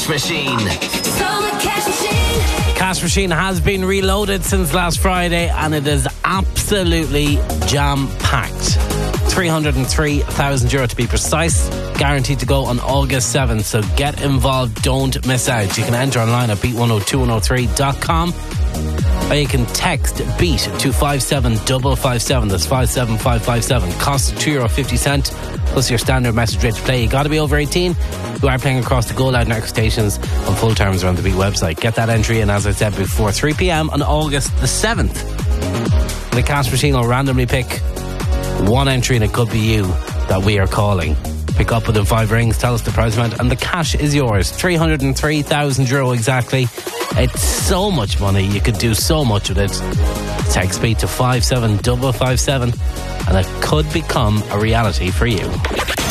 Cash Machine. Cash Machine has been reloaded since last Friday and it is absolutely jam-packed. €303,000 to be precise, guaranteed to go on August 7th, so get involved, don't miss out. You can enter online at beat102103.com or you can text BEAT to 57557. That's 57557. Cost €2.50 plus your standard message rate to play. You got to be over 18. You are playing across the Go Loud network stations on full terms around the Beat website. Get that entry in, as I said before, 3 p.m. on August the 7th. The Cash Machine will randomly pick one entry and it could be you that we are calling. Pick up within 5 rings, tell us the prize amount, and the cash is yours. €303,000 exactly. It's so much money, you could do so much with it. Text BEAT to 57557 and it could become a reality for you.